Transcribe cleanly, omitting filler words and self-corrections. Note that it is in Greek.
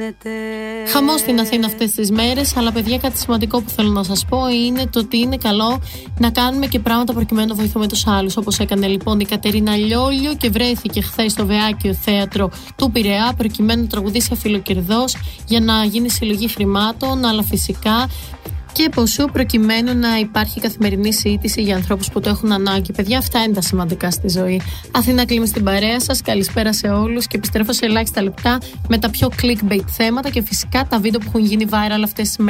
γίνεται. Χαμός στην Αθήνα αυτές τις μέρες, αλλά παιδιά, κάτι σημαντικό που θέλω να σας πω είναι το ότι είναι καλό να κάνουμε και πράγματα προκειμένου να βοηθούμε τους άλλους. Όπως έκανε λοιπόν η Κατερίνα Λιόλιο και βρέθηκε χθες στο Βεάκιο Θέατρο του Πειραιά προκειμένου να τραγουδήσει αφιλοκερδός για να γίνει συλλογή χρημάτων, αλλά φυσικά και ποσού προκειμένου να υπάρχει καθημερινή σύντηση για ανθρώπους που το έχουν ανάγκη. Παιδιά, αυτά είναι τα σημαντικά στη ζωή. Αθήνα κλείνει στην παρέα σας. Καλησπέρα σε όλους και επιστρέφω σε ελάχιστα λεπτά με τα πιο clickbait θέματα και φυσικά τα βίντεο που έχουν γίνει viral αυτές τις μέρες.